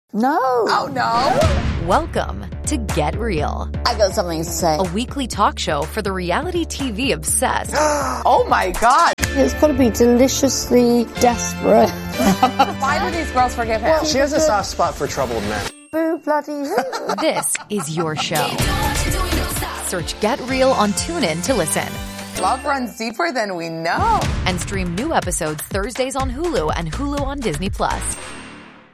No. Oh, no. Welcome to Get Real, I got something to say. a weekly talk show for the reality TV obsessed. Oh, my God. It's got to be deliciously desperate. Why do these girls forgive him? She has a soft spot for troubled men. Boo bloody hoo. This is your show. Search Get Real on TuneIn to listen. Love runs deeper than we know. And stream new episodes Thursdays on Hulu and Hulu on Disney+.